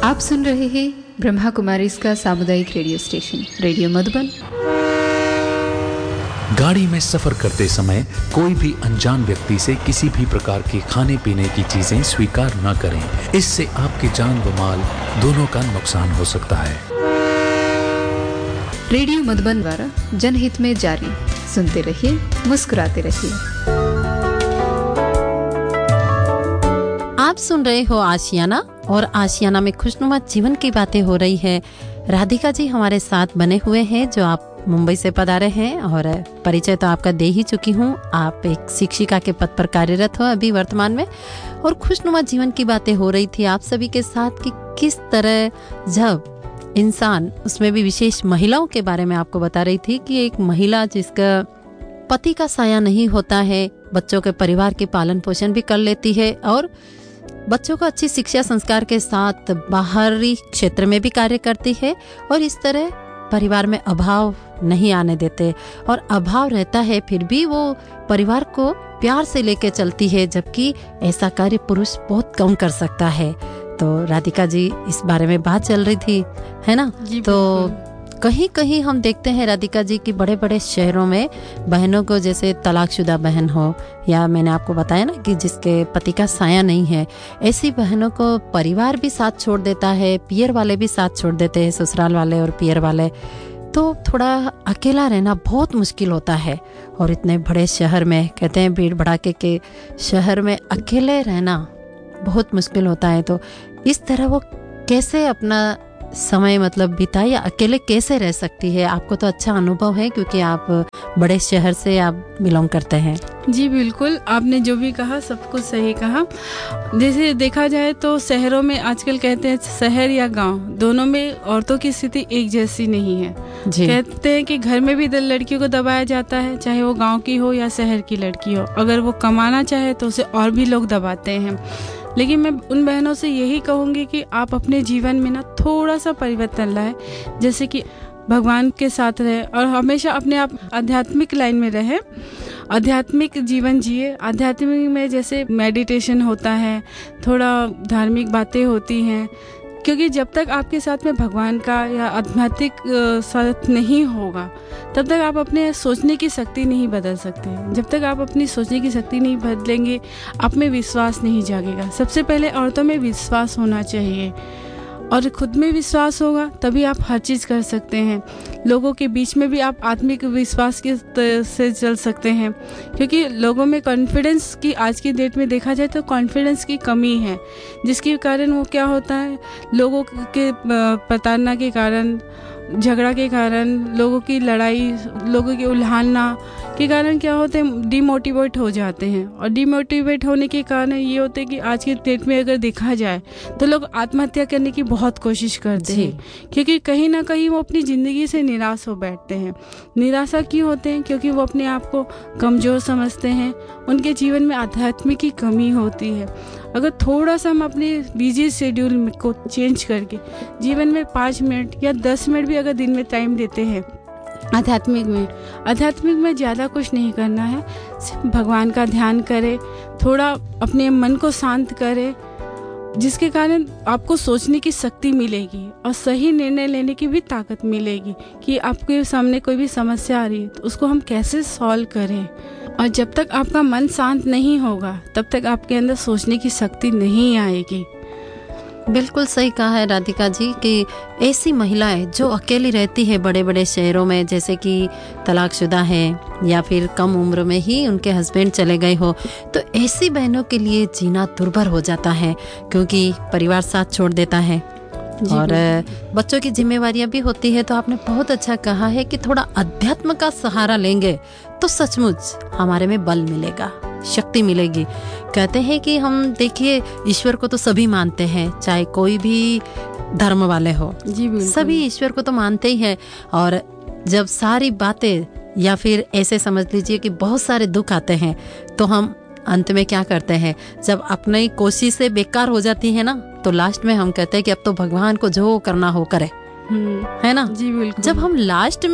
आप सुन रहे हैं ब्रह्मा कुमारी इसका सामुदायिक रेडियो स्टेशन रेडियो मधुबन। गाड़ी में सफर करते समय कोई भी अनजान व्यक्ति से किसी भी प्रकार के खाने पीने की चीजें स्वीकार न करें। इससे आपकी जान व माल दोनों का नुकसान हो सकता है। रेडियो मधुबन द्वारा जनहित में जारी। सुनते रहिए, मुस्कुराते रहिए। आप सुन रहे हो आशियाना, और आशियाना में खुशनुमा जीवन की बातें हो रही है। राधिका जी हमारे साथ बने हुए हैं, जो आप मुंबई से पधारे हैं, और परिचय तो आपका दे ही चुकी हूँ। आप एक शिक्षिका के पद पर कार्यरत हो अभी वर्तमान में, और खुशनुमा जीवन की बातें हो रही थी आप सभी के साथ कि किस तरह जब इंसान, उसमें भी विशेष महिलाओं के बारे में आपको बता रही थी कि एक महिला जिसका पति का साया नहीं होता है, बच्चों के परिवार के पालन पोषण भी कर लेती है और बच्चों को अच्छी शिक्षा संस्कार के साथ बाहरी क्षेत्र में भी कार्य करती है, और इस तरह परिवार में अभाव नहीं आने देते, और अभाव रहता है फिर भी वो परिवार को प्यार से लेके चलती है, जबकि ऐसा कार्य पुरुष बहुत कम कर सकता है। तो राधिका जी इस बारे में बात चल रही थी, है ना? तो कहीं कहीं हम देखते हैं राधिका जी की बड़े बड़े शहरों में बहनों को, जैसे तलाकशुदा बहन हो, या मैंने आपको बताया ना कि जिसके पति का साया नहीं है, ऐसी बहनों को परिवार भी साथ छोड़ देता है, पियर वाले भी साथ छोड़ देते हैं, ससुराल वाले और पियर वाले। तो थोड़ा अकेला रहना बहुत मुश्किल होता है, और इतने बड़े शहर में, कहते हैं भीड़ भड़ाके के शहर में अकेले रहना बहुत मुश्किल होता है। तो इस तरह वो कैसे अपना समय मतलब बिताए, या अकेले कैसे रह सकती है? आपको तो अच्छा अनुभव है क्योंकि आप बड़े शहर से आप बिलोंग करते हैं। जी बिल्कुल, आपने जो भी कहा सब कुछ सही कहा। जैसे देखा जाए तो शहरों में आजकल कहते हैं शहर या गांव, दोनों में औरतों की स्थिति एक जैसी नहीं है। कहते हैं कि घर में भी लड़कियों को दबाया जाता है, चाहे वो गांव की हो या शहर की लड़की हो। अगर वो कमाना चाहे तो उसे और भी लोग दबाते हैं। लेकिन मैं उन बहनों से यही कहूँगी कि आप अपने जीवन में ना थोड़ा सा परिवर्तन लाए, जैसे कि भगवान के साथ रहे और हमेशा अपने आप आध्यात्मिक लाइन में रहे, आध्यात्मिक जीवन जिए। आध्यात्मिक में जैसे मेडिटेशन होता है, थोड़ा धार्मिक बातें होती हैं, क्योंकि जब तक आपके साथ में भगवान का या आध्यात्मिक साथ नहीं होगा तब तक आप अपने सोचने की शक्ति नहीं बदल सकते। जब तक आप अपनी सोचने की शक्ति नहीं बदलेंगे, आप में विश्वास नहीं जागेगा। सबसे पहले औरतों में विश्वास होना चाहिए, और खुद में विश्वास होगा तभी आप हर चीज़ कर सकते हैं। लोगों के बीच में भी आप आत्मिक विश्वास के से चल सकते हैं, क्योंकि लोगों में कॉन्फिडेंस की आज की डेट में देखा जाए तो कॉन्फिडेंस की कमी है, जिसके कारण वो क्या होता है, लोगों के प्रताड़ना के कारण, झगड़ा के कारण, लोगों की लड़ाई, लोगों की उल्हाना के कारण क्या होते हैं, डिमोटिवेट हो जाते हैं। और डिमोटिवेट होने के कारण ये होते हैं कि आज के डेट में अगर देखा जाए तो लोग आत्महत्या करने की बहुत कोशिश करते हैं, क्योंकि कहीं ना कहीं वो अपनी ज़िंदगी से निराश हो बैठते हैं। निराशा क्यों होते हैं? क्योंकि वो अपने आप को कमज़ोर समझते हैं, उनके जीवन में आध्यात्मिक की कमी होती है। अगर थोड़ा सा हम अपने बिजी शेड्यूल को चेंज करके जीवन में 5 मिनट या 10 मिनट भी अगर दिन में टाइम देते हैं आध्यात्मिक में ज़्यादा कुछ नहीं करना है, सिर्फ भगवान का ध्यान करें, थोड़ा अपने मन को शांत करें, जिसके कारण आपको सोचने की शक्ति मिलेगी और सही निर्णय लेने की भी ताकत मिलेगी कि आपके सामने कोई भी समस्या आ रही है तो उसको हम कैसे सॉल्व करें। और जब तक आपका मन शांत नहीं होगा तब तक आपके अंदर सोचने की शक्ति नहीं आएगी। बिल्कुल सही कहा है राधिका जी कि ऐसी महिलाएं जो अकेली रहती है बड़े बड़े शहरों में, जैसे कि तलाकशुदा है या फिर कम उम्र में ही उनके हस्बैंड चले गए हो, तो ऐसी बहनों के लिए जीना दुर्भर हो जाता है, क्योंकि परिवार साथ छोड़ देता है और बच्चों की जिम्मेवारियां भी होती है। तो आपने बहुत अच्छा कहा है कि थोड़ा अध्यात्म का सहारा लेंगे तो सचमुच हमारे में बल मिलेगा, शक्ति मिलेगी। कहते हैं कि हम देखिए ईश्वर को तो सभी मानते हैं, चाहे कोई भी धर्म वाले हो, सभी ईश्वर को तो मानते ही हैं। और जब सारी बातें या फिर ऐसे समझ लीजिए कि बहुत सारे दुख आते हैं तो हम अंत में क्या करते हैं, जब अपनी कोशिशें बेकार हो जाती है ना, तो लास्ट में हम कहते हैं कि अब तो भगवान को जो करना हो करे, है ना? जी बिल्कुल। जब हम लास्ट में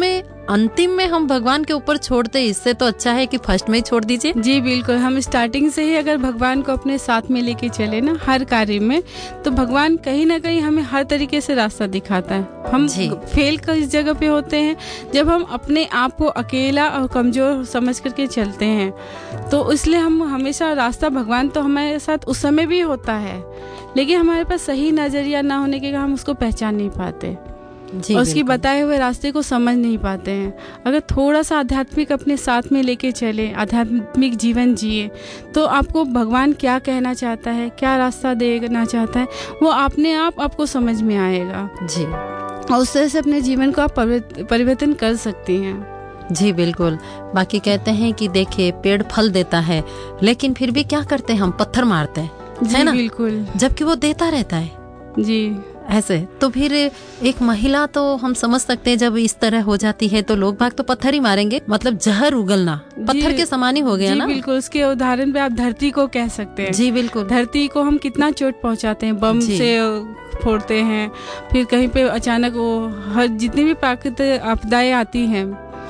अंतिम में हम भगवान के ऊपर छोड़ते, इससे तो अच्छा है कि फर्स्ट में ही छोड़ दीजिए। जी बिल्कुल, हम स्टार्टिंग से ही अगर भगवान को अपने साथ में लेके चले ना हर कार्य में, तो भगवान कहीं ना कहीं हमें हर तरीके से रास्ता दिखाता है। हम फेल किस जगह पे होते हैं, जब हम अपने आप को अकेला और कमजोर समझ करके चलते हैं, तो इसलिए हम हमेशा रास्ता, भगवान तो हमारे साथ उस समय भी होता है, लेकिन हमारे पास सही नजरिया ना होने के कारण हम उसको पहचान नहीं पाते और उसकी बताए हुए रास्ते को समझ नहीं पाते हैं। अगर थोड़ा सा आध्यात्मिक अपने साथ में लेके चले, आध्यात्मिक जीवन जिए, तो आपको भगवान क्या कहना चाहता है, क्या रास्ता देना चाहता है, वो अपने आप आपको समझ में आएगा जी, और उस तरह से अपने जीवन को आप परिवर्तन कर सकती हैं। जी बिल्कुल। बाकी कहते हैं कि देखिए पेड़ फल देता है, लेकिन फिर भी क्या करते हैं हम, पत्थर मारते हैं, है ना? बिल्कुल, जबकि वो देता रहता है जी। ऐसे तो फिर एक महिला तो हम समझ सकते हैं जब इस तरह हो जाती है तो लोग भाग तो पत्थर ही मारेंगे, मतलब जहर उगलना पत्थर के समान ही हो गया ना। बिल्कुल, उसके उदाहरण पे आप धरती को कह सकते हैं। जी बिल्कुल, धरती को हम कितना चोट पहुंचाते हैं, बम से फोड़ते हैं, फिर कहीं पे अचानक वो हर जितनी भी प्राकृतिक आपदाएं आती हैं,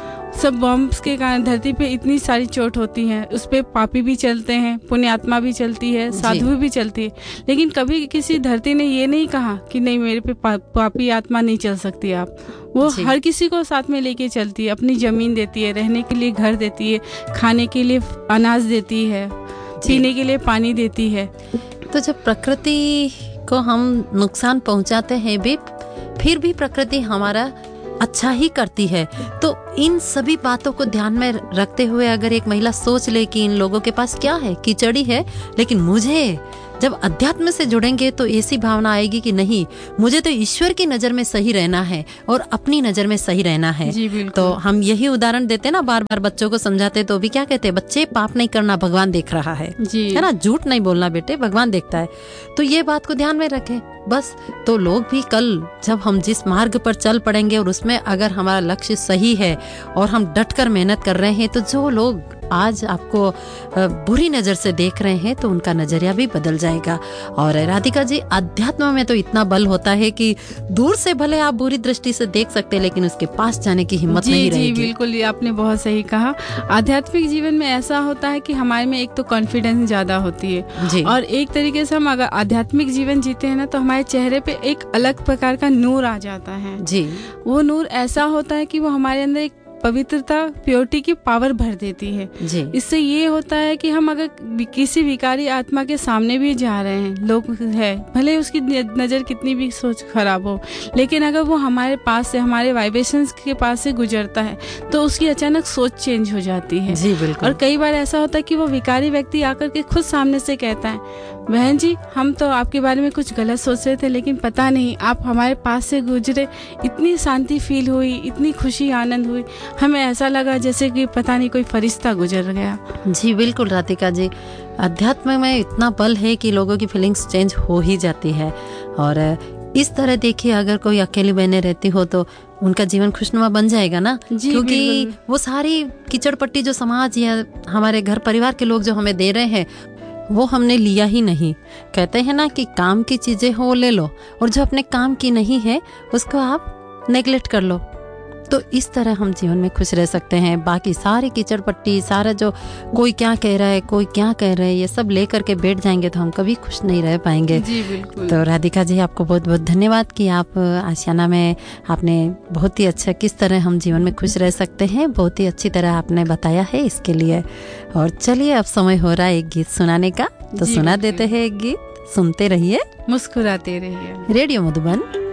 सब बम्स के कारण धरती पे इतनी सारी चोट होती है। उस पे पापी भी चलते हैं, पुण्य आत्मा भी चलती है, साधु भी चलती है, लेकिन कभी किसी धरती ने ये नहीं कहा कि नहीं मेरे पे पापी आत्मा नहीं चल सकती। आप वो हर किसी को साथ में लेके चलती है, अपनी जमीन देती है, रहने के लिए घर देती है, खाने के लिए अनाज देती है, पीने के लिए पानी देती है। तो जब प्रकृति को हम नुकसान पहुंचाते हैं भी, फिर भी प्रकृति हमारा अच्छा ही करती है। तो इन सभी बातों को ध्यान में रखते हुए अगर एक महिला सोच ले कि इन लोगों के पास क्या है, कीचड़ी है, लेकिन मुझे जब अध्यात्म से जुड़ेंगे तो ऐसी भावना आएगी कि नहीं, मुझे तो ईश्वर की नजर में सही रहना है और अपनी नजर में सही रहना है। तो हम यही उदाहरण देते ना, बार बार बच्चों को समझाते तो भी क्या कहते हैं, बच्चे पाप नहीं करना, भगवान देख रहा है ना, झूठ नहीं बोलना बेटे, भगवान देखता है। तो ये बात को ध्यान में रखें बस। तो लोग भी कल जब हम जिस मार्ग पर चल पड़ेंगे और उसमें अगर हमारा लक्ष्य सही है और हम डटकर मेहनत कर रहे हैं, तो जो लोग आज आपको बुरी नजर से देख रहे हैं तो उनका नजरिया भी बदल जाएगा। और राधिका जी, अध्यात्म में तो इतना बल होता है कि दूर से भले आप बुरी दृष्टि से देख सकते हैं, लेकिन उसके पास जाने की हिम्मत नहीं रहेगी। जी बिल्कुल, ये आपने बहुत सही कहा। आध्यात्मिक जीवन में ऐसा होता है कि हमारे में एक तो कॉन्फिडेंस ज्यादा होती है, और एक तरीके से हम अगर आध्यात्मिक जीवन जीते हैं ना, तो हमारे चेहरे पे एक अलग प्रकार का नूर आ जाता है जी। वो नूर ऐसा होता है कि वो हमारे अंदर एक पवित्रता, प्योरिटी की पावर भर देती है जी। इससे ये होता है कि हम अगर किसी विकारी आत्मा के सामने भी जा रहे हैं, लोग है भले उसकी नज़र कितनी भी सोच खराब हो, लेकिन अगर वो हमारे पास से, हमारे वाइब्रेशंस के पास से गुजरता है, तो उसकी अचानक सोच चेंज हो जाती है जी। बिल्कुल। और कई बार ऐसा होता है कि वो विकारी व्यक्ति आकर के खुद सामने से कहता है, बहन जी हम तो आपके बारे में कुछ गलत सोच रहे थे, लेकिन पता नहीं आप हमारे पास से गुजरे, इतनी शांति फील हुई, इतनी खुशी आनंद हुई, हमें ऐसा लगा जैसे कि पता नहीं कोई फरिश्ता गुजर गया। जी बिल्कुल राधिका जी, अध्यात्म में इतना बल है कि लोगों की फीलिंग्स चेंज हो ही जाती है। और इस तरह देखिए, अगर कोई अकेली बहने रहती हो तो उनका जीवन खुशनुमा बन जाएगा ना, क्योंकि वो सारी कीचड़ पट्टी जो समाज या हमारे घर परिवार के लोग जो हमें दे रहे हैं वो हमने लिया ही नहीं। कहते हैं ना कि काम की चीजें हो वो ले लो, और जो अपने काम की नहीं है उसको आप नेग्लेक्ट कर लो। तो इस तरह हम जीवन में खुश रह सकते हैं। बाकी सारी कीचड़ पट्टी, सारा जो कोई क्या कह रहा है, कोई क्या कह रहा है, ये सब लेकर के बैठ जाएंगे तो हम कभी खुश नहीं रह पाएंगे जी। बिल्कुल। तो राधिका जी, आपको बहुत बहुत धन्यवाद कि आप आशियाना में आपने बहुत ही अच्छा किस तरह हम जीवन में खुश रह सकते हैं, बहुत ही अच्छी तरह आपने बताया है इसके लिए। और चलिए अब समय हो रहा है एक गीत सुनाने का, तो सुना देते हैं एक गीत। सुनते रहिए, मुस्कुराते रहिए। रेडियो मधुबन